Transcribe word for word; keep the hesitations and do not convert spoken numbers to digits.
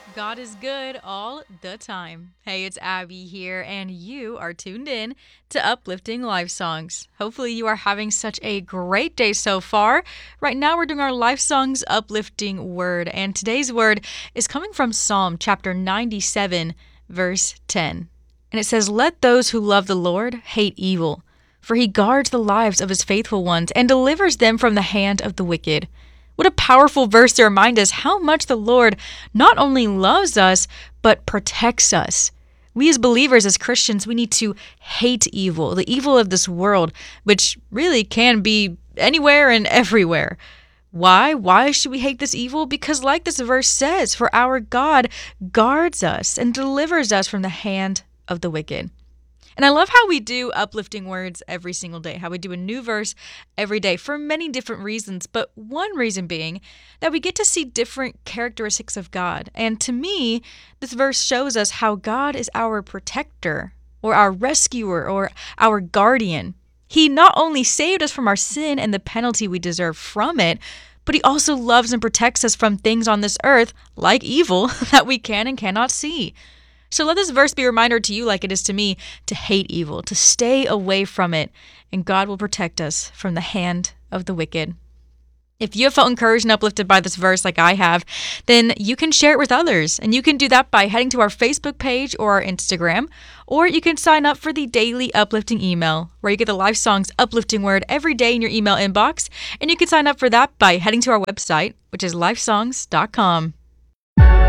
God is good all the time. Hey, it's Abby here, and you are tuned in to Uplifting Life Songs. Hopefully, you are having such a great day so far. Right now, we're doing our Life Songs Uplifting Word, and today's word is coming from Psalm chapter ninety-seven, verse ten. And it says, "Let those who love the Lord hate evil, for he guards the lives of his faithful ones and delivers them from the hand of the wicked." What a powerful verse to remind us how much the Lord not only loves us, but protects us. We as believers, as Christians, we need to hate evil, the evil of this world, which really can be anywhere and everywhere. Why? Why should we hate this evil? Because like this verse says, for our God guards us and delivers us from the hand of the wicked. And I love how we do uplifting words every single day, how we do a new verse every day for many different reasons, but one reason being that we get to see different characteristics of God. And to me, this verse shows us how God is our protector or our rescuer or our guardian. He not only saved us from our sin and the penalty we deserve from it, but he also loves and protects us from things on this earth, like evil, that we can and cannot see. So let this verse be a reminder to you, like it is to me, to hate evil, to stay away from it, and God will protect us from the hand of the wicked. If you have felt encouraged and uplifted by this verse like I have, then you can share it with others. And you can do that by heading to our Facebook page or our Instagram, or you can sign up for the daily uplifting email, where you get the Life Songs uplifting word every day in your email inbox. And you can sign up for that by heading to our website, which is life songs dot com.